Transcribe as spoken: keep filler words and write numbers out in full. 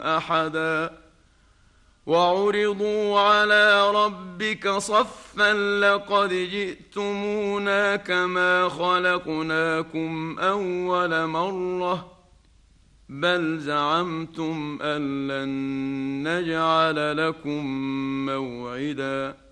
أحدا وعرضوا على ربك صفا لقد جئتمونا كما خلقناكم أول مرة بل زعمتم أن لن نجعل لكم موعدا